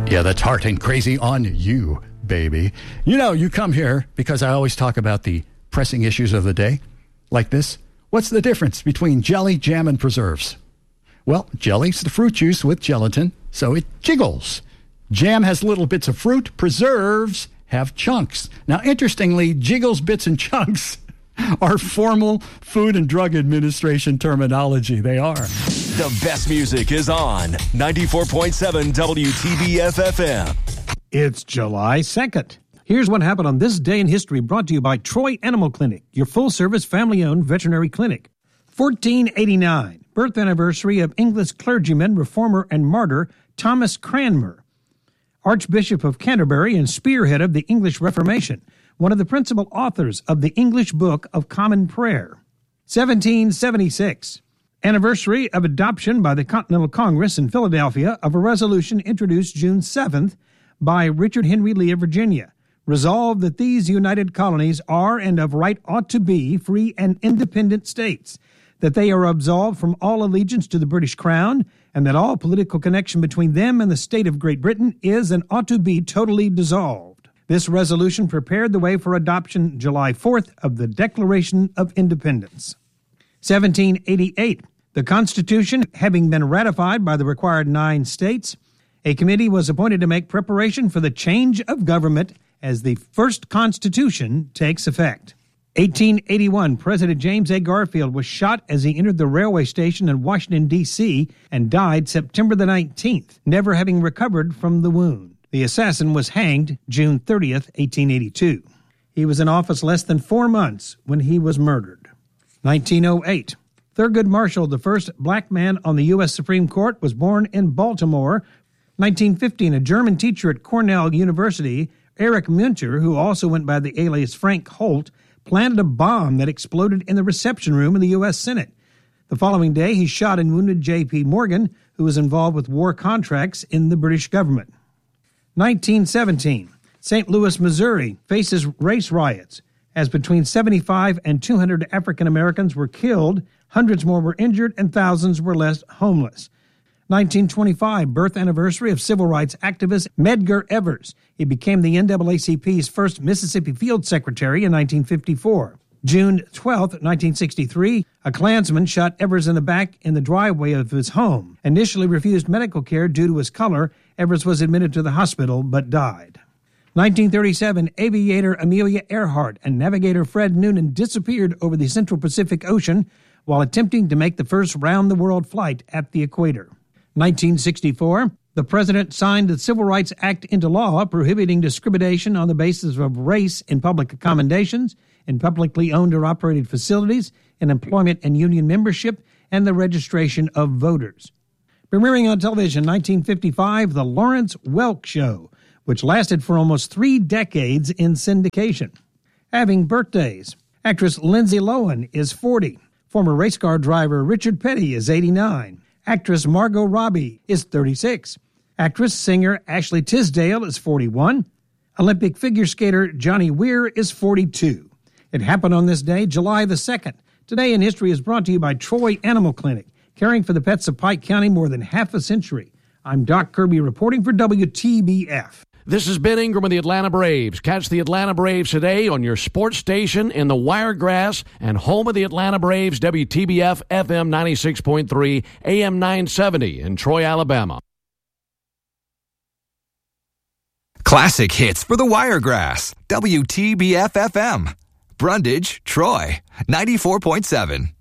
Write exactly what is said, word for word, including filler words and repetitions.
Yeah, that's Heart and Crazy on You, baby. You know, you come here because I always talk about the pressing issues of the day. Like this, what's the difference between jelly, jam, and preserves? Well, jelly's the fruit juice with gelatin, so it jiggles. Jam has little bits of fruit. Preserves have chunks. Now, interestingly, jiggles, bits, and chunks are formal Food and Drug Administration terminology. They are. The best music is on ninety-four point seven W T B F F M. It's July second. Here's what happened on this day in history, brought to you by Troy Animal Clinic, your full-service, family-owned veterinary clinic. fourteen eighty-nine, birth anniversary of English clergyman, reformer, and martyr Thomas Cranmer, Archbishop of Canterbury and spearhead of the English Reformation, one of the principal authors of the English Book of Common Prayer. seventeen seventy-six, anniversary of adoption by the Continental Congress in Philadelphia of a resolution introduced June seventh by Richard Henry Lee of Virginia, resolved that these united colonies are and of right ought to be free and independent states, that they are absolved from all allegiance to the British Crown, and that all political connection between them and the state of Great Britain is and ought to be totally dissolved. This resolution prepared the way for adoption July fourth of the Declaration of Independence. seventeen eighty-eight, the Constitution having been ratified by the required nine states, a committee was appointed to make preparation for the change of government as the first Constitution takes effect. eighteen eighty-one, President James A. Garfield was shot as he entered the railway station in Washington, D C, and died September the nineteenth, never having recovered from the wound. The assassin was hanged June thirtieth, eighteen eighty-two. He was in office less than four months when he was murdered. nineteen oh eight, Thurgood Marshall, the first black man on the U S Supreme Court, was born in Baltimore. nineteen fifteen, a German teacher at Cornell University, Erich Munter, who also went by the alias Frank Holt, planted a bomb that exploded in the reception room in the U S Senate. The following day, he shot and wounded J P Morgan, who was involved with war contracts in the British government. nineteen seventeen, Saint Louis, Missouri, faces race riots, as between seventy-five and two hundred African Americans were killed, hundreds more were injured, and thousands were left homeless. nineteen twenty-five, birth anniversary of civil rights activist Medgar Evers. He became the N double A C P's first Mississippi Field Secretary in nineteen fifty-four. June twelfth, nineteen sixty-three, a Klansman shot Evers in the back in the driveway of his home. Initially refused medical care due to his color, Evers was admitted to the hospital but died. nineteen thirty-seven, aviator Amelia Earhart and navigator Fred Noonan disappeared over the Central Pacific Ocean while attempting to make the first round-the-world flight at the equator. nineteen sixty-four, the President signed the Civil Rights Act into law, prohibiting discrimination on the basis of race in public accommodations, in publicly owned or operated facilities, in employment and union membership, and the registration of voters. Premiering on television, nineteen fifty-five, The Lawrence Welk Show, which lasted for almost three decades in syndication. Having birthdays, actress Lindsay Lohan is forty. Former race car driver Richard Petty is eighty-nine. Actress Margot Robbie is thirty-six. Actress, singer Ashley Tisdale is forty-one. Olympic figure skater Johnny Weir is forty-two. It happened on this day, July the second. Today in History is brought to you by Troy Animal Clinic, caring for the pets of Pike County more than half a century. I'm Doc Kirby reporting for W T B F. This is Ben Ingram of the Atlanta Braves. Catch the Atlanta Braves today on your sports station in the Wiregrass and home of the Atlanta Braves, W T B F F M ninety-six point three, A M nine seventy in Troy, Alabama. Classic hits for the Wiregrass, W T B F F M. Brundage, Troy, ninety-four point seven.